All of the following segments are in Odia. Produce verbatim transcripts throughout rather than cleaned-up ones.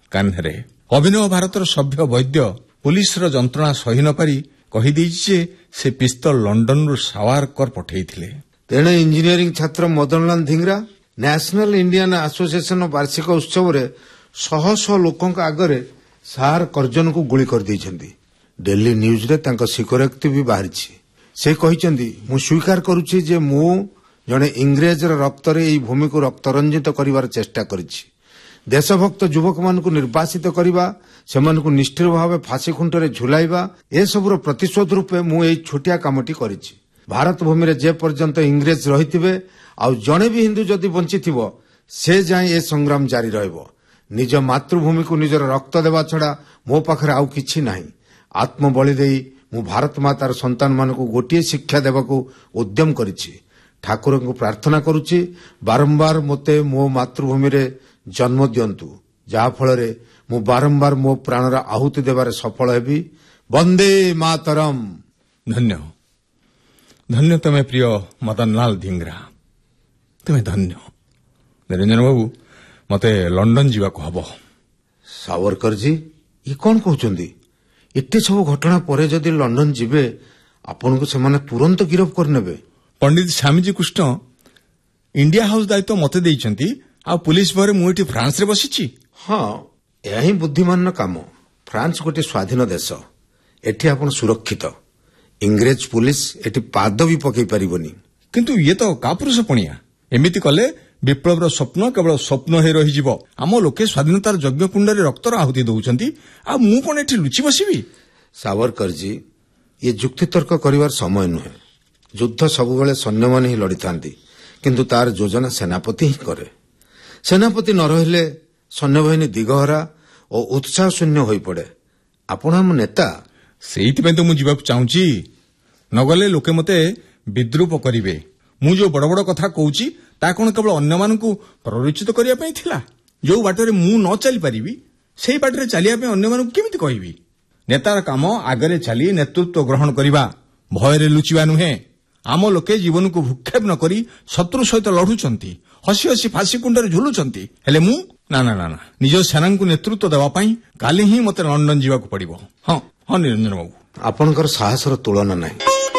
କାହ୍ନରେ ଅଭିନବ ଭାରତର ସଭ୍ୟ ବୈଦ୍ୟ ପୁଲିସର ଯନ୍ତ୍ରଣା ସହି ନ ପାରି କହିଦେଇଛି ଯେ ସେ ପିସ୍ତଲ ଲଣ୍ଡନରୁ ସାୱାରକର ପଠାଇଥିଲେ। ତେଣେ ଇଞ୍ଜିନିୟରିଂ ଛାତ୍ର ମଦନଲାଲ ଧିଙ୍ଗ୍ରା ନ୍ୟାସନାଲ ଇଣ୍ଡିଆନ ଆସୋସିଏସନ ବାର୍ଷିକ ଉତ୍ସବରେ ଶହ ଶହ ଲୋକଙ୍କ ଆଗରେ ସାର କର୍ଜନକୁ ଗୁଳି କରିଦେଇଛନ୍ତି। ଡେଲି ନ୍ୟୁଜରେ ତାଙ୍କ ସ୍ୱୀକାରୋକ୍ତି ବି ବାହାରିଛି। ସେ କହିଛନ୍ତି, ମୁଁ ସ୍ୱୀକାର କରୁଛି ଯେ ମୁଁ ଜଣେ ଇଂରେଜର ରକ୍ତରେ ଏହି ଭୂମିକୁ ରକ୍ତରଞ୍ଜିତ କରିବାର ଚେଷ୍ଟା କରିଛି। ଦେଶଭକ୍ତ ଯୁବକମାନଙ୍କୁ ନିର୍ବାସିତ କରିବା, ସେମାନଙ୍କୁ ନିଷ୍ଠୁର ଭାବେ ଫାଶୀ ଖୁଣ୍ଟରେ ଝୁଲାଇବା, ଏସବୁର ପ୍ରତିଶୋଧ ରୂପେ ମୁଁ ଏହି ଛୋଟିଆ କାମଟି କରିଛି। ଭାରତ ଭୂମିରେ ଯେ ପର୍ଯ୍ୟନ୍ତ ଇଂରେଜ ରହିଥିବେ ଆଉ ଜଣେ ବି ହିନ୍ଦୁ ଯଦି ବଞ୍ଚିଥିବ ସେ ଯାଏଁ ଏ ସଂଗ୍ରାମ ଜାରି ରହିବ। ନିଜ ମାତୃଭୂମିକୁ ନିଜର ରକ୍ତ ଦେବା ଛଡ଼ା ମୋ ପାଖରେ ଆଉ କିଛି ନାହିଁ। ଆତ୍ମବଳି ଦେଇ ମୁଁ ଭାରତ ମାତାର ସନ୍ତାନମାନଙ୍କୁ ଗୋଟିଏ ଶିକ୍ଷା ଦେବାକୁ ଉଦ୍ୟମ କରିଛି। ଠାକୁରଙ୍କୁ ପ୍ରାର୍ଥନା କରୁଛି ବାରମ୍ବାର ମୋତେ ମୋ ମାତୃଭୂମିରେ ଜନ୍ମ ଦିଅନ୍ତୁ, ଯାହାଫଳରେ ମୁଁ ବାରମ୍ବାର ମୋ ପ୍ରାଣର ଆହୁତି ଦେବାରେ ସଫଳ ହେବି। ବନ୍ଦେ ମାତରମ୍। ଧନ୍ୟ ଧନ୍ୟ ତମେ ପ୍ରିୟ ମଦନଲାଲ ଧିଙ୍ଗ୍ରା, ତୁମେ ଧନ୍ୟ। ନିରଞ୍ଜନ ବାବୁ, ମୋତେ ଲଣ୍ଡନ ଯିବାକୁ ହବ। ସାବରକରଜୀ, ଇଏ କ'ଣ କହୁଛନ୍ତି? ଏତେ ସବୁ ଘଟଣା ପରେ ଯଦି ଲଣ୍ଡନ ଯିବେ ଆପଣଙ୍କୁ ସେମାନେ ତୁରନ୍ତ ଗିରଫ କରିନେବେ। ପଣ୍ଡିତ ସ୍ୱାମୀଜୀ କୃଷ୍ଣ ଇଣ୍ଡିଆ ହାଉସ ଦାୟିତ୍ୱ ମୋତେ ଦେଇଛନ୍ତି, ଆଉ ପୁଲିସ ପରେ ମୁଁ ଏଠି ଫ୍ରାନ୍ସରେ ବସିଛି। ହଁ, ଏହା ହିଁ ବୁଦ୍ଧିମାନର କାମ। ଫ୍ରାନ୍ସ ଗୋଟିଏ ସ୍ୱାଧୀନ ଦେଶ। ଏଠି ଆପଣ ସୁରକ୍ଷିତ। ଇଂରେଜ ପୁଲିସ ଏଠି ପାଦ ବି ପକାଇ ପାରିବନି। କିନ୍ତୁ ଇଏ ତ କାପୁରୁଷ ପଣିଆ। ଏମିତି କଲେ ବିପ୍ଳବର ସ୍ୱପ୍ନ କେବଳ ସ୍ୱପ୍ନ ହୋଇ ରହିଯିବ। ଆମ ଲୋକେ ସ୍ୱାଧୀନତାର ଯଜ୍ଞ କୁଣ୍ଡରେ ରକ୍ତର ଆହୁତି ଦେଉଛନ୍ତି, ଆଉ ମୁଁ କ'ଣ ଏଠି ଲୁଚି ବସିବି? ସାବରକରଜୀ, ଇଏ ଯୁକ୍ତିତର୍କ କରିବାର ସମୟ ନୁହେଁ। ଯୁଦ୍ଧ ସବୁବେଳେ ସୈନ୍ୟମାନେ ହିଁ ଲଢ଼ିଥାନ୍ତି, କିନ୍ତୁ ତାର ଯୋଜନା ସେନାପତି ହିଁ କରେ। ସେନାପତି ନ ରହିଲେ ସୈନ୍ୟବାହିନୀ ଦିଗହରା ଓ ଉତ୍ସାହ ଶୂନ୍ୟ ହୋଇପଡ଼େ। ଆପଣ ଆମ ନେତା। ସେଇଥିପାଇଁ ତ ମୁଁ ଯିବାକୁ ଚାହୁଁଛି। ନଗଲେ ଲୋକେ ମୋତେ ବିଦ୍ରୂପ କରିବେ। ମୁଁ ଯୋଉ ବଡ଼ ବଡ଼ କଥା କହୁଛି ତାହା କ'ଣ କେବଳ ଅନ୍ୟମାନଙ୍କୁ ପ୍ରରୋଚିତ କରିବା ପାଇଁ ଥିଲା? ଯୋଉ ବାଟରେ ମୁଁ ନ ଚାଲିପାରିବି ସେଇ ବାଟରେ ଚାଲିବା ପାଇଁ ଅନ୍ୟମାନଙ୍କୁ କେମିତି କହିବି? ନେତାର କାମ ଆଗରେ ଚାଲି ନେତୃତ୍ୱ ଗ୍ରହଣ କରିବା, ଭୟରେ ଲୁଚିବା ନୁହେଁ। ଆମ ଲୋକେ ଜୀବନକୁ ଭୂକ୍ଷେପ ନ କରି ଶତ୍ରୁ ସହିତ ଲଢୁଛନ୍ତି, ହସି ହସି ଫାଶୀ କୁଣ୍ଡରେ ଝୁଲୁଛନ୍ତି। ହେଲେ ମୁଁ ନା ନା ନା ନା ନିଜ ସେନାଙ୍କୁ ନେତୃତ୍ୱ ଦେବା ପାଇଁ କାଲି ହିଁ ମୋତେ ଲଣ୍ଡନ ଯିବାକୁ ପଡ଼ିବ। ହଁ ହଁ ନିରଞ୍ଜନ ବାବୁ, ଆପଣଙ୍କର ସାହସର ତୁଳନା ନାହିଁ।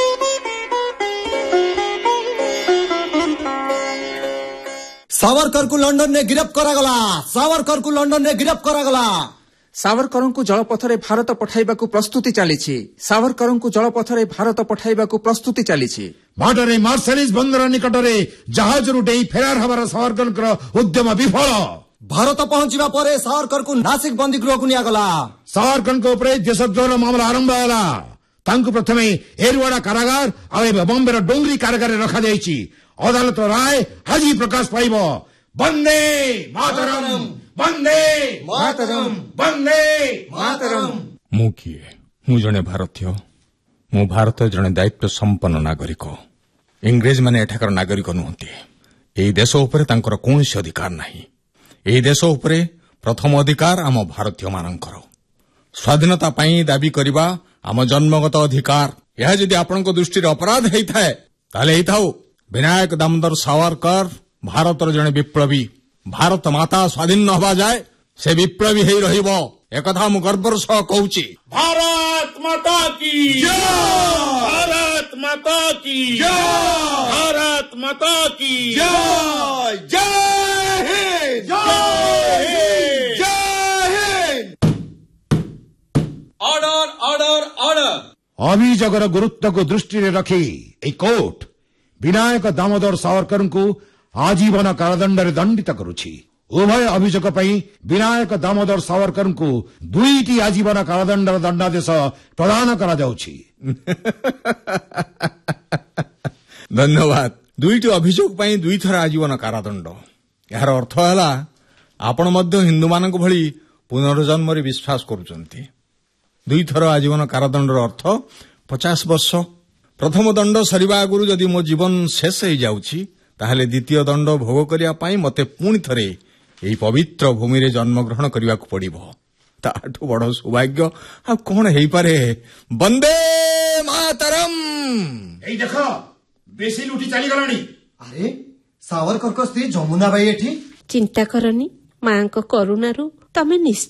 ସାବରକରକୁ ଲଣ୍ଡନରେ ଗିରଫ କରାଗଲା। ସାବରକରକୁ ଲଣ୍ଡନରେ ଗିରଫ କରାଗଲା। ସାବରକରଙ୍କୁ ଜଳପଥରେ ଭାରତ ପଠାଇବାକୁ ପ୍ରସ୍ତୁତି ଚାଲିଛି। ସାବରକରଙ୍କୁ ଜଳପଥରେ ଭାରତ ପଠାଇବାକୁ ପ୍ରସ୍ତୁତି ଚାଲିଛି। ବାଟରେ ମାର୍ଶାଲିସ ବନ୍ଦର ନିକଟରେ ଜାହାଜରୁ ଡେଇଁ ଫେରାର ହେବାର ସାବରକରଙ୍କର ଉଦ୍ୟମ ବିଫଳ। ଭାରତ ପହଞ୍ଚିବା ପରେ ସାବରକରକୁ ନାସିକ ବନ୍ଦୀ ଗୃହକୁ ନିଆଗଲା। ସାବରକରଙ୍କ ଉପରେ ଦେଶଦ୍ରୋହର ମାମଲା ଆରମ୍ଭ ହେଲା। ତାଙ୍କୁ ପ୍ରଥମେ ଏରୱାଡା କାରାଗାର ଆଉ ଏବେ ବମ୍ବେର ଡୋଙ୍ଗରି କାରାଗାରରେ ରଖାଯାଇଛି। ଅଦାଲତର ରାୟ ଆଜି ପ୍ରକାଶ ପାଇବ। ବନ୍ଦେ ମାତରମ୍, ବନ୍ଦେ ମାତରମ୍, ବନ୍ଦେ ମାତରମ୍। ମୁଁ କିଏ? ମୁଁ ଜଣେ ଭାରତୀୟ। ମୁଁ ଭାରତର ଜଣେ ଦାୟିତ୍ୱ ସମ୍ପନ୍ନ ନାଗରିକ। ଇଂରେଜମାନେ ଏଠାକାର ନାଗରିକ ନୁହନ୍ତି। ଏହି ଦେଶ ଉପରେ ତାଙ୍କର କୌଣସି ଅଧିକାର ନାହିଁ। ଏହି ଦେଶ ଉପରେ ପ୍ରଥମ ଅଧିକାର ଆମ ଭାରତୀୟମାନଙ୍କର। ସ୍ୱାଧୀନତା ପାଇଁ ଦାବି କରିବା ଆମ ଜନ୍ମଗତ ଅଧିକାର। ଏହା ଯଦି ଆପଣଙ୍କ ଦୃଷ୍ଟିରେ ଅପରାଧ ହେଇଥାଏ ତାହେଲେ ହେଇଥାଉ। ବିନାୟକ ଦାମୋଦର ସାୱରକର ଭାରତର ଜଣେ ବିପ୍ଳବୀ। ଭାରତ ମାତା ସ୍ୱାଧୀନ ନ ହେବା ଯାଏ ସେ ବିପ୍ଳବୀ ହେଇ ରହିବ, ଏକଥା ମୁଁ ଗର୍ବର ସହ କହୁଛି। ଭାରତ ମାତା କି ଜୟ, ଭାରତ ମାତା କି ଜୟ, ଭାରତ ମାତା କି ଜୟ, ଜୟ ହିନ୍ଦ, ଜୟ ହିନ୍ଦ, ଜୟ ହିନ୍ଦ। Order order order. ଅଭିଯୋଗର ଗୁରୁତ୍ୱକୁ ଦୃଷ୍ଟିରେ ରଖି ଏହି କୋର୍ଟ ବିନାୟକ ଦାମୋଦର ସାୱରକରଙ୍କୁ ଆଜୀବନ କାରାଦଣ୍ଡରେ ଦଣ୍ଡିତ କରୁଛି। ଉଭୟ ଅଭିଯୋଗ ପାଇଁ ବିନାୟକ ଦାମୋଦର ସାୱରକରଙ୍କୁ ଦୁଇଟି ଆଜୀବନ କାରାଦଣ୍ଡର ଦଣ୍ଡାଦେଶ ପ୍ରଦାନ କରାଯାଉଛି। ଧନ୍ୟବାଦ। ଦୁଇଟି ଅଭିଯୋଗ ପାଇଁ ଦୁଇଥର ଆଜୀବନ କାରାଦଣ୍ଡ। ଏହାର ଅର୍ଥ ହେଲା ଆପଣ ମଧ୍ୟ ହିନ୍ଦୁମାନଙ୍କ ଭଳି ପୁନର୍ଜନ୍ମରେ ବିଶ୍ୱାସ କରୁଛନ୍ତି। ଦୁଇଥର ଆଜୀବନ କାରାଦଣ୍ଡର ଅର୍ଥ ପଚାଶ ବର୍ଷ। ପ୍ରଥମ ଦଣ୍ଡ ସରିବା ଆଗରୁ ଯଦି ମୋ ଜୀବନ ଶେଷ ହେଇଯାଉଛି ତାହେଲେ ଦ୍ୱିତୀୟ ଦଣ୍ଡ ଭୋଗ କରିବା ପାଇଁ ମୋତେ ପୁଣି ଥରେ ଏହି ପବିତ୍ର ଭୂମିରେ ଜନ୍ମଗ୍ରହଣ କରିବାକୁ ପଡ଼ିବ। ତାଠୁ ବଡ଼ ସୌଭାଗ୍ୟ ଆଉ କଣ ହେଇପାରେ? ବନ୍ଦେ ମାତରମ୍। ଏଇ ଦେଖ, ବେଶୀ ଲୁଟି ଚାଲିଗଲାଣି। ଆରେ ସାବରକରଙ୍କ ସ୍ତ୍ରୀ ଯମୁନା ବାଇ ଏଠି। ଚିନ୍ତା କରନି, ମାଙ୍କ କରୁଣାରୁ ତମେ ନିଶ୍ଚୟ